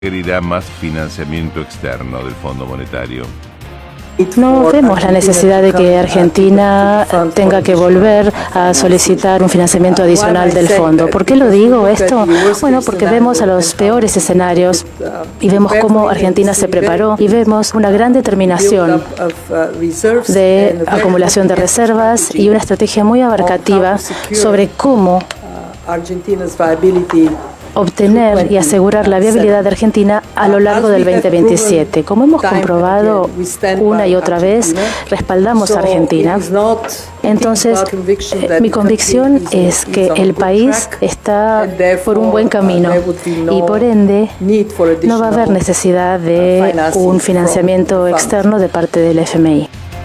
requerirá más financiamiento externo del Fondo Monetario. No vemos la necesidad de que Argentina tenga que volver a solicitar un financiamiento adicional del fondo. ¿Por qué lo digo esto? Bueno, porque vemos a los peores escenarios y vemos cómo Argentina se preparó y vemos una gran determinación de acumulación de reservas y una estrategia muy abarcativa sobre cómo obtener y asegurar la viabilidad de Argentina a lo largo del 2027. Como hemos comprobado una y otra vez, respaldamos a Argentina. Entonces, mi convicción es que el país está por un buen camino y por ende no va a haber necesidad de un financiamiento externo de parte del FMI.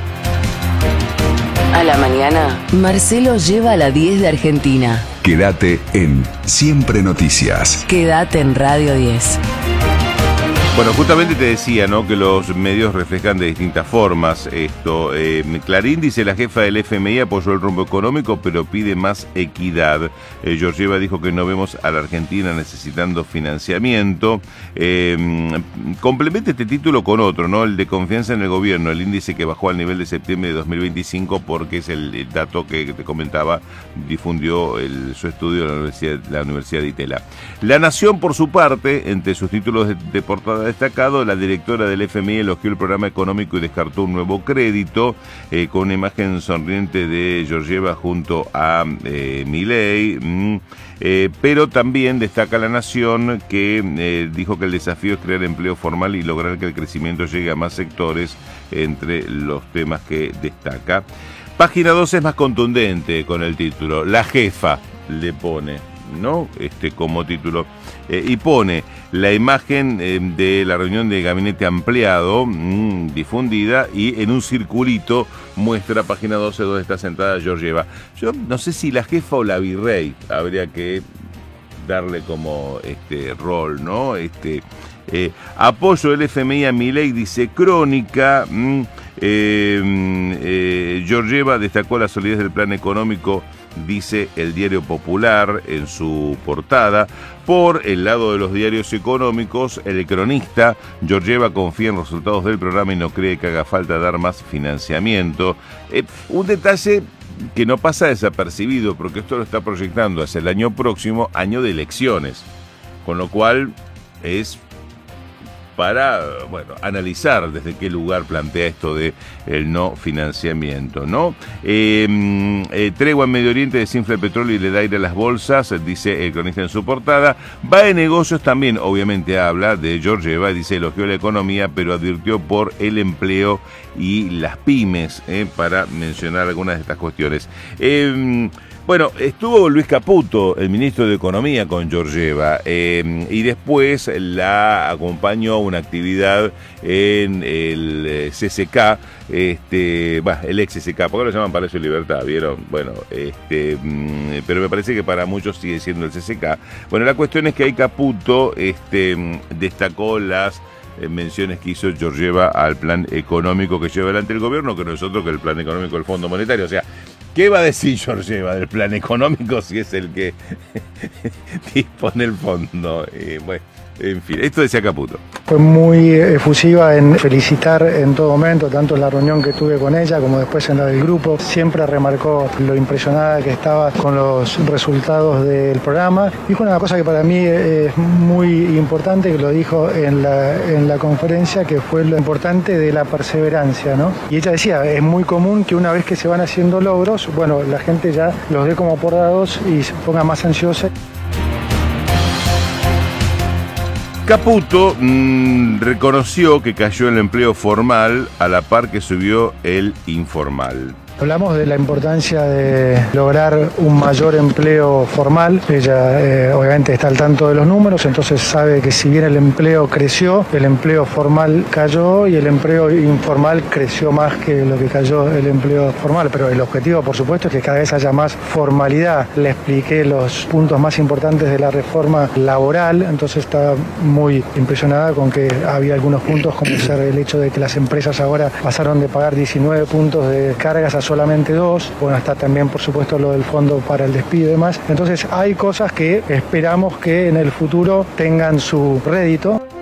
A la mañana, Marcelo lleva a la 10 de Argentina. Quédate en Siempre Noticias. Quédate en Radio 10. Bueno, justamente te decía, ¿no?, que los medios reflejan de distintas formas esto. Clarín dice: la jefa del FMI apoyó el rumbo económico, pero pide más equidad. Georgieva dijo que no vemos a la Argentina necesitando financiamiento. Complementa este título con otro, ¿no?, el de confianza en el gobierno, el índice que bajó al nivel de septiembre de 2025, porque es el dato que te comentaba, difundió su estudio la Universidad de Itela. La Nación, por su parte, entre sus títulos de portada destacado, la directora del FMI elogió el programa económico y descartó un nuevo crédito, con una imagen sonriente de Georgieva junto a Milei, pero también destaca La Nación que dijo que el desafío es crear empleo formal y lograr que el crecimiento llegue a más sectores, entre los temas que destaca. Página 12 es más contundente con el título: la jefa, le pone, ¿no?, como título, y pone la imagen de la reunión de gabinete ampliado difundida, y en un circulito muestra página 12 donde está sentada Georgieva. Yo no sé si la jefa o la virrey, habría que darle como rol, ¿no? Apoyo del FMI a Milei, dice Crónica. Georgieva destacó la solidez del plan económico, dice el Diario Popular en su portada. Por el lado de los diarios económicos, El Cronista: Georgieva confía en los resultados del programa y no cree que haga falta dar más financiamiento. Un detalle que no pasa desapercibido, porque esto lo está proyectando hacia el año próximo, año de elecciones, con lo cual es para, analizar desde qué lugar plantea esto de el no financiamiento, ¿no? Tregua en Medio Oriente, desinfla el petróleo y le da aire a las bolsas, dice El Cronista en su portada. Va de negocios también, obviamente habla de Georgieva, dice: elogió la economía, pero advirtió por el empleo y las pymes, para mencionar algunas de estas cuestiones. Bueno, estuvo Luis Caputo, el ministro de Economía, con Georgieva, y después la acompañó a una actividad en el CCK, el ex CCK, porque lo llaman Palacio de Libertad, ¿vieron? Bueno, pero me parece que para muchos sigue siendo el CCK. Bueno, la cuestión es que ahí Caputo destacó las menciones que hizo Georgieva al plan económico que lleva adelante el gobierno, que no es otro que el plan económico del Fondo Monetario. O sea, ¿qué va a decir Georgieva del plan económico si es el que dispone el fondo? Bueno, en fin, esto decía Caputo. Fue muy efusiva en felicitar en todo momento, tanto en la reunión que tuve con ella como después en la del grupo. Siempre remarcó lo impresionada que estaba con los resultados del programa. Dijo una cosa que para mí es muy importante, que lo dijo en la conferencia, que fue lo importante de la perseverancia, ¿no? Y ella decía: es muy común que una vez que se van haciendo logros, la gente ya los dé como por dados y se ponga más ansiosa. Caputo reconoció que cayó el empleo formal a la par que subió el informal. Hablamos de la importancia de lograr un mayor empleo formal. Ella obviamente está al tanto de los números, entonces sabe que si bien el empleo creció, el empleo formal cayó y el empleo informal creció más que lo que cayó el empleo formal. Pero el objetivo, por supuesto, es que cada vez haya más formalidad. Le expliqué los puntos más importantes de la reforma laboral, entonces está muy impresionada con que había algunos puntos, como ser el hecho de que las empresas ahora pasaron de pagar 19 puntos de cargas a solamente 2. Bueno, está también, por supuesto, lo del fondo para el despido y demás. Entonces hay cosas que esperamos que en el futuro tengan su rédito.